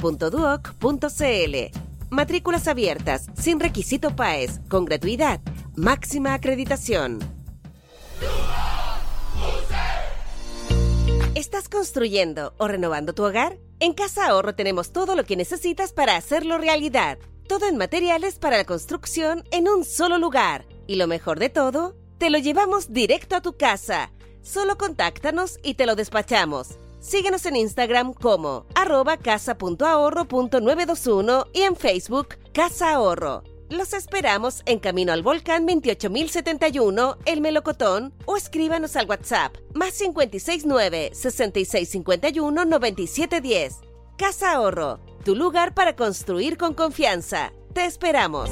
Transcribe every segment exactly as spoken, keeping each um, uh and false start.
punto duoc punto cl. Matrículas abiertas, sin requisito PAES, con gratuidad, máxima acreditación. ¿Estás construyendo o renovando tu hogar? En Casa Ahorro tenemos todo lo que necesitas para hacerlo realidad. Todo en materiales para la construcción en un solo lugar. Y lo mejor de todo, te lo llevamos directo a tu casa. Solo contáctanos y te lo despachamos. Síguenos en Instagram como arroba casa punto ahorro punto novecientos veintiuno y en Facebook Casa Ahorro. Los esperamos en Camino al Volcán veintiocho mil setenta y uno, El Melocotón, o escríbanos al WhatsApp más cinco seis nueve, seis seis cinco uno, nueve siete uno cero. Casa Ahorro, tu lugar para construir con confianza. Te esperamos.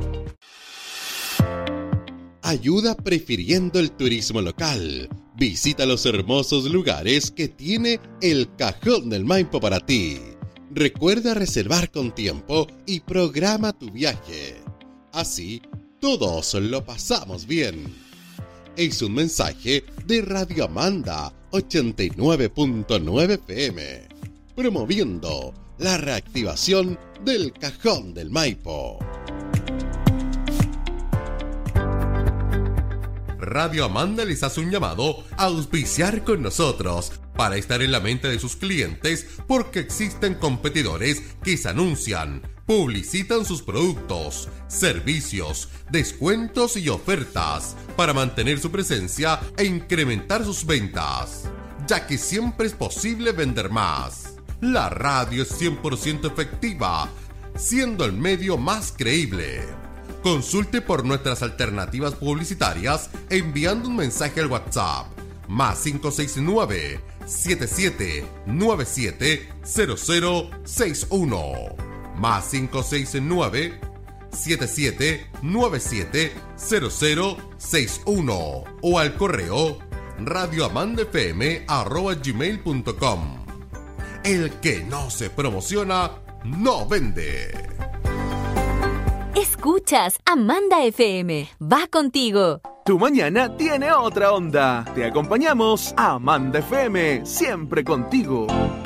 Ayuda prefiriendo el turismo local. Visita los hermosos lugares que tiene el Cajón del Maipo para ti. Recuerda reservar con tiempo y programa tu viaje. Así, todos lo pasamos bien. Es un mensaje de Radio Amanda ochenta y nueve punto nueve F M, promoviendo la reactivación del Cajón del Maipo. Radio Amanda les hace un llamado a auspiciar con nosotros para estar en la mente de sus clientes, porque existen competidores que se anuncian, publicitan sus productos, servicios, descuentos y ofertas para mantener su presencia e incrementar sus ventas, ya que siempre es posible vender más. La radio es cien por ciento efectiva, siendo el medio más creíble. Consulte por nuestras alternativas publicitarias enviando un mensaje al WhatsApp más cinco seis nueve, siete siete nueve siete, cero cero seis uno más cinco seis nueve, siete siete nueve siete, cero cero seis uno o al correo radioamandafm arroba gmail punto com. El que no se promociona no vende. Escuchas Amanda F M. Va contigo. Tu mañana tiene otra onda. Te acompañamos a Amanda F M, siempre contigo.